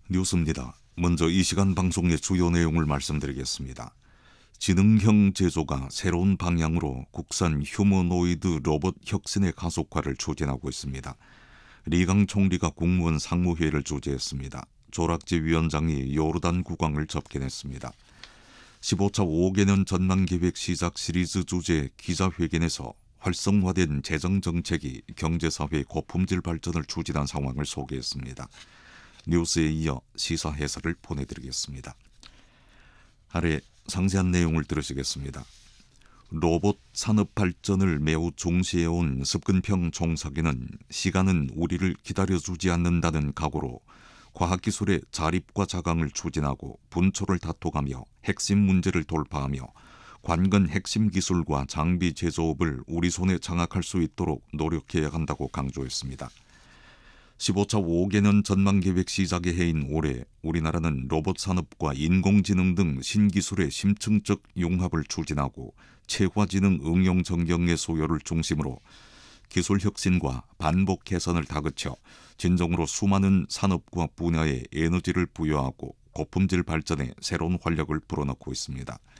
뉴스입니다. 먼저 이 시간 방송의 주요 내용을 말씀드리겠습니다. 지능형 제조가 새로운 방향으로 국산 휴머노이드 로봇 혁신의 가속화를 추진하고 있습니다. 리강 총리가 국무원 상무회의를 주재했습니다. 조락지 위원장이 요르단 국왕을 접견했습니다. 15차 5개년 전망계획 시작 시리즈 주제 기자회견에서 활성화된 재정정책이 경제사회 고품질 발전을 추진한 상황을 소개했습니다. 뉴스에 이어 시사 해설을 보내드리겠습니다. 아래 상세한 내용을 들으시겠습니다. 로봇 산업 발전을 매우 중시해온 습근평 총사기는 시간은 우리를 기다려주지 않는다는 각오로 과학기술의 자립과 자강을 추진하고 분초를 다퉈가며 핵심 문제를 돌파하며 관건 핵심 기술과 장비 제조업을 우리 손에 장악할 수 있도록 노력해야 한다고 강조했습니다. 15차 5개년 전망계획 시작의 해인 올해 우리나라는 로봇 산업과 인공지능 등 신기술의 심층적 융합을 추진하고 체화지능 응용 전경의 소요를 중심으로 기술 혁신과 반복 개선을 다그쳐 진정으로 수많은 산업과 분야에 에너지를 부여하고 고품질 발전에 새로운 활력을 불어넣고 있습니다.